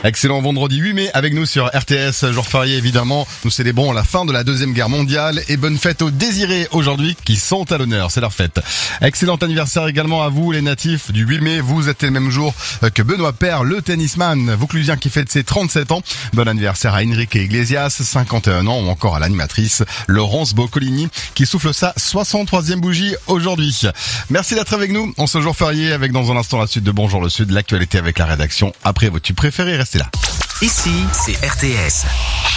Excellent vendredi 8 mai avec nous sur RTS, jour férié évidemment. Nous célébrons la fin de la Deuxième Guerre mondiale et bonne fête aux désirés aujourd'hui qui sont à l'honneur, c'est leur fête. Excellent anniversaire également à vous les natifs du 8 mai, vous êtes le même jour que Benoît Paire, le tennisman vauclusien qui fête ses 37 ans. Bon anniversaire à Enrique Iglesias, 51 ans, ou encore à l'animatrice Laurence Boccolini qui souffle sa 63e bougie aujourd'hui. Merci d'être avec nous en ce jour férié avec dans un instant la suite de Bonjour le Sud, l'actualité avec la rédaction. Après vos tubes préférés, restez là. Ici, c'est RTS.